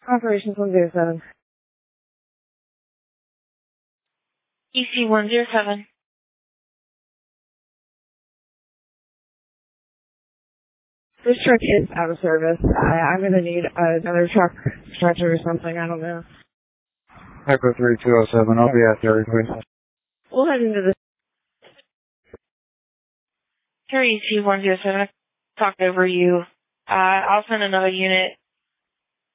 Operations 107. EC 107. This truck is out of service. I'm going to need another truck stretcher or something. I don't know. Hypo 3207. I'll be at there. Please. We'll head into this. Here, EC 107. Talked over you. I'll send another unit